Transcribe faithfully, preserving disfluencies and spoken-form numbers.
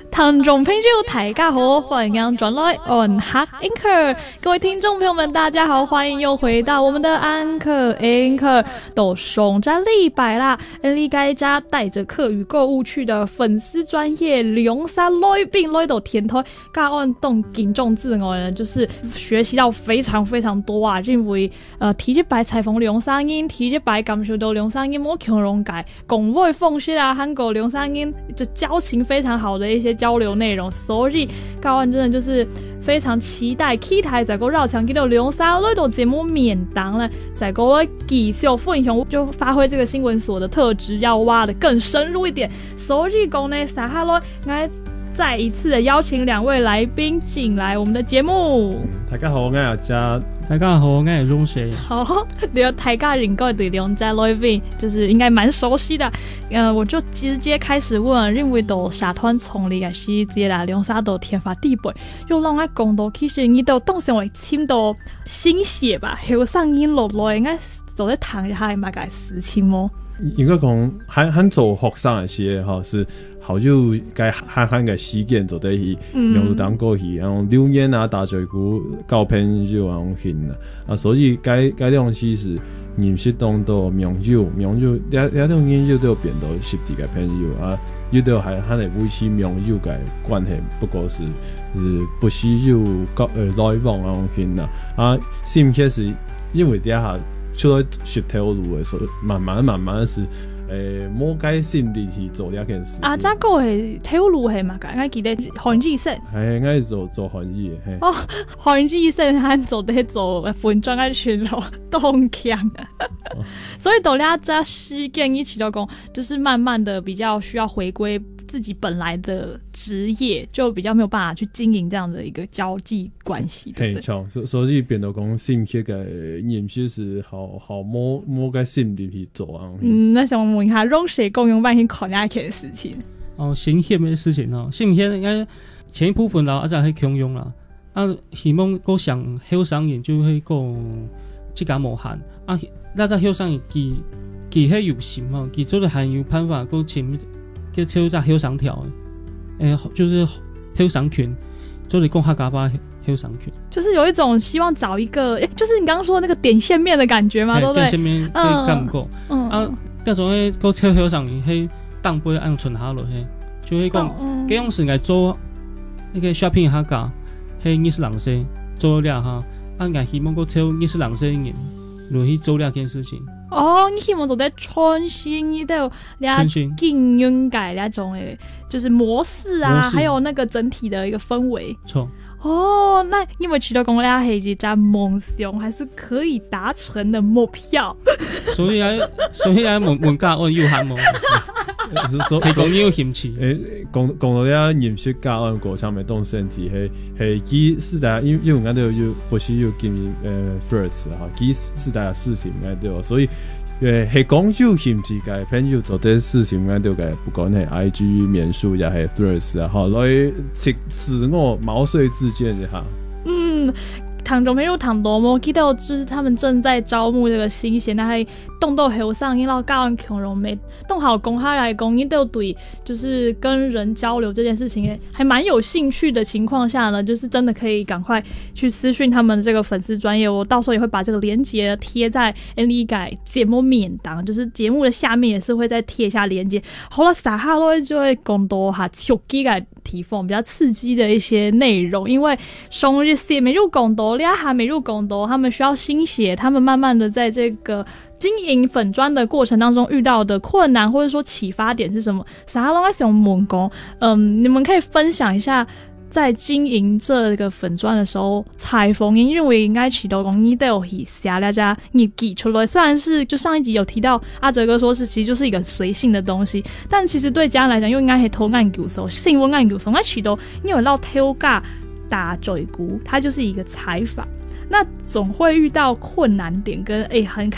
聽眾朋友大家好，歡迎轉來 On Hot Anchor， 各位聽眾朋友們大家好，歡迎又回到我們的 Anchor Anchor， 都上咗禮拜啦，呢家家帶着客語購物去的粉絲專業龍山來賓來到天台，加按動敬重自我呢，就是學習到非常非常多啊，因為呃提一擺採訪龍山人，提一擺感受到龍山人冇強容解，講話奉獻啊，韓國龍山人就交情非常好的一些交流內容，所以高安真的就是非常期待期待在個繞場見到龍山來到節目面檔呢，在個繼續分享就發揮這個新聞所的特質，要挖得更深入一點，所以講呢撒哈羅我再一次的邀請兩位來賓進來我們的節目。 大家好，我係阿嘉。 大家好，我係榮水。 好，你大家應該對龍山來賓就是應該蠻熟悉的。呃，我就直接開始問，因為到社團從嚟嘅時節啦，龍山到天發地背，又讓我講到其實你都當成為簽到新血吧，後生音落來應該就在談一下嘛個事情麼？ 應該講喺喺做學生嘅時候是好久該韓韓嘅事件做得去苗栗當過去，然後留言啊、打嘴鼓、交朋友啊咁啦，啊所以該該種事是認識當到苗友，苗友一一種研究都有變到十幾個朋友啊，有到係喺嚟維持苗友嘅關係，不過是是不需要交呃來往啊咁啦，啊先開始因為底下出來學條路嘅，所以慢慢慢慢是。誒，冇解心力去做呢件事。 啊，這個係條路係嘛？我記得韓語社係，我做做韓語嘅。 哦，韓語社係做得做分裝嘅全路東強，所以到呢這事件一起都講，就是慢慢的比較需要回歸自己本來的職業，就比較沒有辦法去經營這樣的一個交際關係。對不對？ 係，所所以變到講心血嘅認識是好好冇冇解心力去做啊。 嗯，那想問一下，用誰共用辦去考呢件事情？ 哦，新血嘅事情哦，新血應該前一部分啦，啊就係共用啦。啊，希望個上後生人就會講即個無限啊，那個後生人佢佢係有心哦，佢做得很有辦法，個前面叫抽隻後生條，誒、呃，就是後生群，做你講客家話後生群， 就是有一種希望找一個，誒，就是你剛剛說的那個點線面的感覺嘛，對不對？ 點線面佢感覺， 嗯啊，嗰種誒個抽後生人係當杯按存下落去，就係講，幾種時間做那個 shopping 客家，係二十兩歲做了哈，按個希望個抽二十兩歲人落去做了件事情。 哦，你希望做得創新一啲兩經營改那種誒，就是模式啊模式，還有那個整體的一個氛圍。 錯。 哦，那因為除咗講咧係一隻夢想，還是可以達成的目標。 所以喺所以喺門門家我要喊我。 所係講要嫌棄。 誒，講講到咧認識家安國產嘅動身子係係幾是大家因因為我哋要不需要經營誒 first 哈，幾是大家事情我哋，所以誒係講要嫌棄嘅朋友做啲事情我哋嘅，不管係 I G 面書也係 threads 啊，哈，來自自我毛遂自薦一下。 嗯。聽眾朋友談到我記得就是他們正在招募這個新鮮，但係動到後生，因為教人強容沒動好公開來講，你都對，就是跟人交流這件事情還蠻有興趣的情況下呢，就是真的可以趕快去私訊他們這個粉絲專頁，我到時候也會把這個連結貼在 N E 改節目面檔，就是節目的下面也是會再貼一下連結。好了，撒哈羅就會講到哈手機嘅提供比較刺激的一些內容，因為上日線沒有講到。還沒入廣東，他們需要新血，他們慢慢的在這個經營粉專的過程當中遇到的困難，或者說啟發點是什麼？撒哈羅我想問講，嗯，你們可以分享一下在經營這個粉專的時候，採訪因為應該起到講你都有去寫大家你給出來，雖然是就上一集有提到阿哲哥說是其實就是一個隨性的東西，但其實對家人來講又應該係偷按九手，新聞按九手，那起到你有到偷架。打嘴鼓，它就是一個採訪，那總會遇到困難點跟誒、欸、很開